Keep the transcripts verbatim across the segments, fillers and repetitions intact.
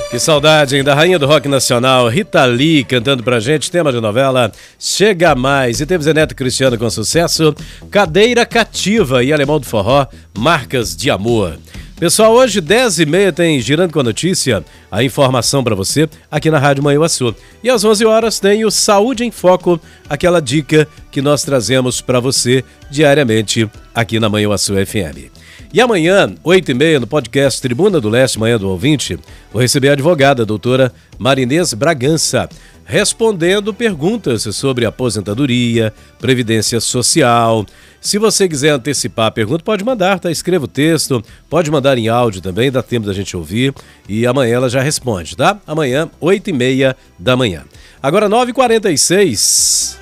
Que saudade, hein? Da rainha do rock nacional, Rita Lee, cantando pra gente, tema de novela Chega Mais. E teve Zé Neto Cristiano com sucesso, Cadeira Cativa e Alemão do Forró, Marcas de Amor. Pessoal, hoje dez e meia tem Girando com a Notícia, a informação para você aqui na Rádio Manhuaçu. E às onze horas tem o Saúde em Foco, aquela dica que nós trazemos para você diariamente aqui na Manhuaçu F M. E amanhã, oito e meia, no podcast Tribuna do Leste, Manhã do Ouvinte, vou receber a advogada, a doutora Marinês Bragança, respondendo perguntas sobre aposentadoria, previdência social. Se você quiser antecipar a pergunta, pode mandar, tá? Escreva o texto, pode mandar em áudio também, dá tempo da gente ouvir. E amanhã ela já responde, tá? Amanhã, oito e meia da manhã. Agora, nove e quarenta e seis.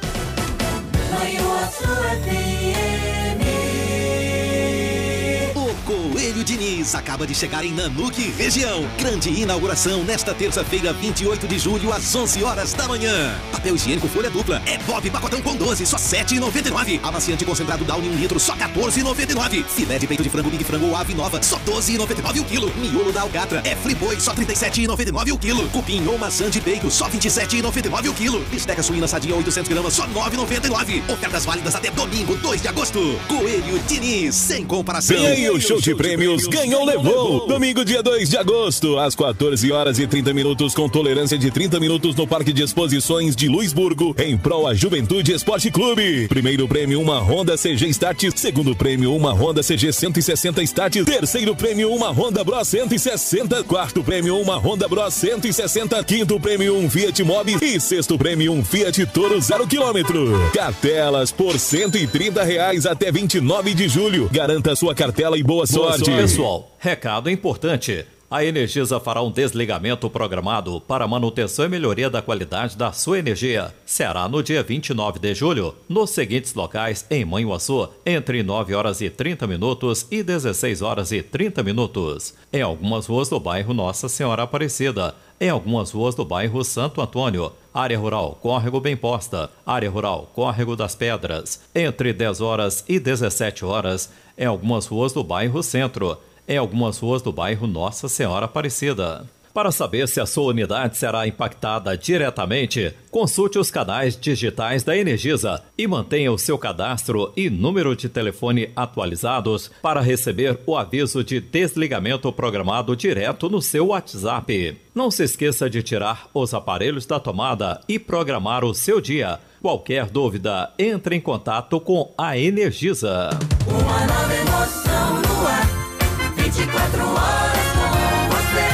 Diniz acaba de chegar em Nanuque, região. Grande inauguração nesta terça-feira, vinte e oito de julho, às onze horas da manhã. Papel higiênico folha dupla é Bob pacotão com doze, só sete reais e noventa e nove centavos. Amaciante concentrado Downy um litro, só quatorze reais e noventa e nove centavos. Filé de peito de frango Big Frango ou Ave Nova, só doze reais e noventa e nove centavos o quilo. Miolo da Alcatra é Friboi, só trinta e sete reais e noventa e nove centavos o quilo. Cupim ou maçã de bacon, só vinte e sete reais e noventa e nove centavos o quilo. Bisteca suína sadia oitocentos gramas, só nove reais e noventa e nove centavos. Ofertas válidas até domingo, dois de agosto. Coelho Diniz, sem comparação. E aí, o show de prêmios ganhou, levou. Domingo, dia dois de agosto, às quatorze horas e trinta minutos, com tolerância de trinta minutos no Parque de Exposições de Luisburgo, em prol a Juventude Esporte Clube. Primeiro prêmio, uma Honda C G Start. Segundo prêmio, uma Honda C G cento e sessenta Start. Terceiro prêmio, uma Honda Bros cento e sessenta. Quarto prêmio, uma Honda Bros cento e sessenta. Quinto prêmio, um Fiat Mobi. E sexto prêmio, um Fiat Toro zero quilômetro. Cartelas por cento e trinta reais até vinte e nove de julho. Garanta sua cartela e boa, boa sorte. sorte. Pessoal, recado importante. A Energisa fará um desligamento programado para manutenção e melhoria da qualidade da sua energia. Será no dia vinte e nove de julho, nos seguintes locais em Manhuaçu, entre nove horas e trinta minutos e dezesseis horas e trinta minutos. Em algumas ruas do bairro Nossa Senhora Aparecida, em algumas ruas do bairro Santo Antônio, área rural Córrego Bem Posta, área rural Córrego das Pedras, entre dez horas e dezessete horas, em algumas ruas do bairro Centro, em algumas ruas do bairro Nossa Senhora Aparecida. Para saber se a sua unidade será impactada diretamente, consulte os canais digitais da Energisa e mantenha o seu cadastro e número de telefone atualizados para receber o aviso de desligamento programado direto no seu WhatsApp. Não se esqueça de tirar os aparelhos da tomada e programar o seu dia. Qualquer dúvida, entre em contato com a Energisa. Uma nova emoção no ar. vinte e quatro horas com você.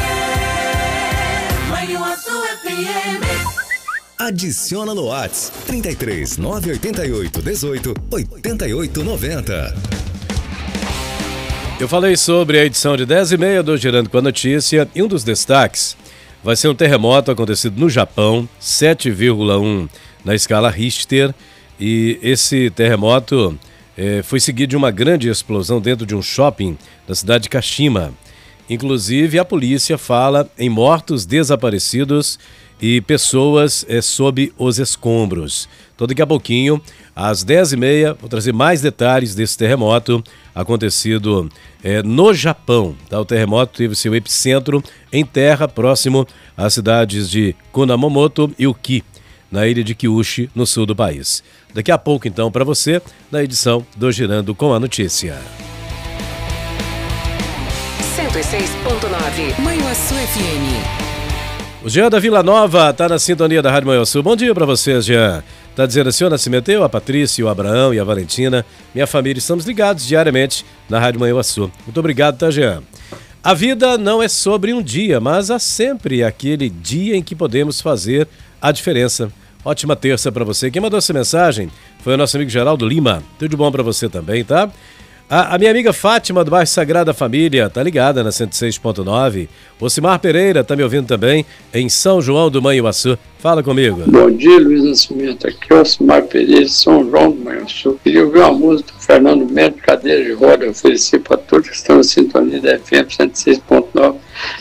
Manhuaçu F M. Adiciona no WhatsApp trinta e três, nove oito oito, dezoito, oitenta e oito, noventa. Eu falei sobre a edição de dez e meia do Girando com a Notícia e um dos destaques vai ser um terremoto acontecido no Japão, sete vírgula um na escala Richter, e esse terremoto eh, foi seguido de uma grande explosão dentro de um shopping da cidade de Kashima. Inclusive, a polícia fala em mortos, desaparecidos e pessoas é, sob os escombros. Então, daqui a pouquinho, às dez e meia, vou trazer mais detalhes desse terremoto acontecido é, no Japão. Tá? O terremoto teve seu epicentro em terra, próximo às cidades de Kunamoto e Uki, na ilha de Kyushu, no sul do país. Daqui a pouco, então, para você, na edição do Girando com a Notícia. cento e seis ponto nove Manhuaçu F M. O Jean da Vila Nova está na sintonia da Rádio Manhuaçu. Bom dia para vocês, Jean. Está dizendo assim, o Nascimento, eu, a Patrícia, o Abraão e a Valentina, minha família, estamos ligados diariamente na Rádio Manhuaçu. Muito obrigado, tá, Jean? A vida não é sobre um dia, mas há sempre aquele dia em que podemos fazer a diferença. Ótima terça para você. Quem mandou essa mensagem foi o nosso amigo Geraldo Lima. Tudo de bom para você também, tá? A, a minha amiga Fátima, do bairro Sagrada Família, tá ligada na cento e seis ponto nove. Ocimar Pereira tá me ouvindo também em São João do Manhuaçu. Fala comigo. Bom dia, Luiz Nascimento. Aqui é o Ocimar Pereira, de São João do Manhuaçu. Queria ouvir uma música do Fernando Melo, Cadeira de Roda. Eu ofereci para todos que estão na sintonia da F M cento e seis ponto nove.